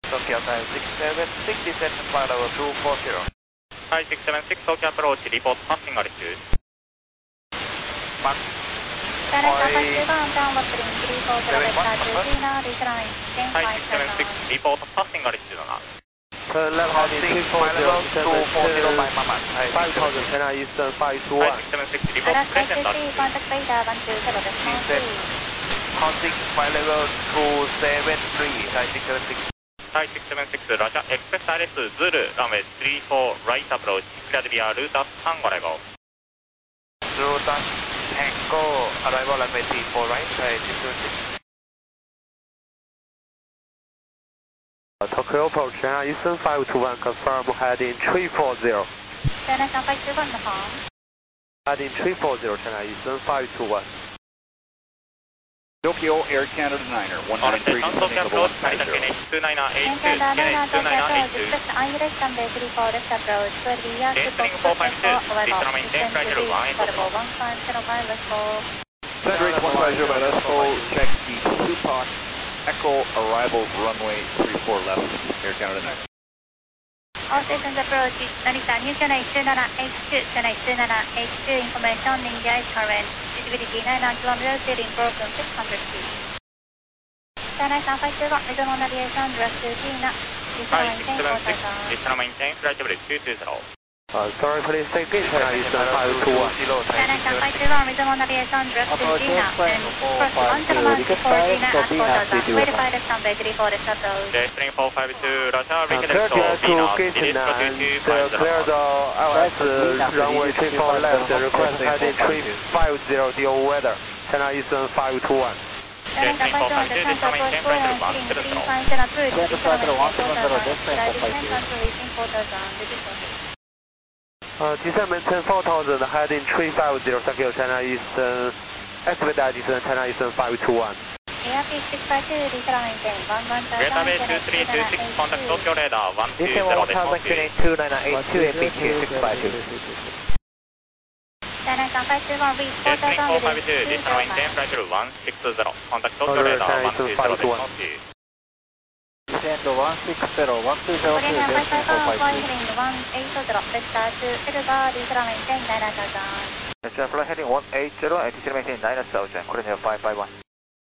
Tokyo time 676, descend flight level 240. Hi, 676, Tokyo approach, report passing altitude. Mark. Hi, 676, report passing altitude な。 Turn left heading 240, 240 by Mama. 5000, China Eastern 521. Hi, 676, report present altitude. Descend, holding flight level 273, Thai 676. Hi, 676, Roger, express RS Zulu, runway 34, right approach, cleared via route 3,ご来号。 Route Tango, arrival runway 34, right, Thai 676. Tokyo approach, China Eastern 521, confirm heading 340. China Eastern 521 confirm. Heading 340, China Eastern 521. Tokyo Air Canada Niner, 193, Tokyo approach, Narita KNH 2982, KNH 2982. Descending 452, descend maintain flight level 180. Cedric 150 by Esco, check the Supak Echo arrivals runway 34 left, Air Canada 9. All stations approach Narita, new China 2782, China 2782, information in the ice current, visibility 9 kilometers, heading program 600 feet. China 521, resume on aviation, direct to China, Hi, 676, descend maintain flight level 220. Sorry, please take in China Eastern 521. China 521, resume on aviation, direct to China, and first 1 kilometer before China at 4000, verify the runway 34 approach. Descending 452, Roger, reach Clear to to Gateshead and clear the LS runway 34 left, request heading 350 DO weather, China Eastern 521. China 521, descent approach 4 and heading 357 approach, descend until reaching 4000, repeat 4000. Descend maintain 4000, heading 350, thank you, China Eastern, expedite descend, China Eastern 521. ARP 652, descend maintain 11000, Database 2326, contact Tokyo radar 120, decimal speed. 2982, MBQ 652. China 521, reach 4000, Descending 452, descend maintain flight level 160, contact Tokyo radar 120, decimal speed. Descend 160, 120, Korean Air 551, fly heading 180, vector to Elba, descend maintain 9000. Descend flight heading 180, and descend maintain 9000, Korean Air 551.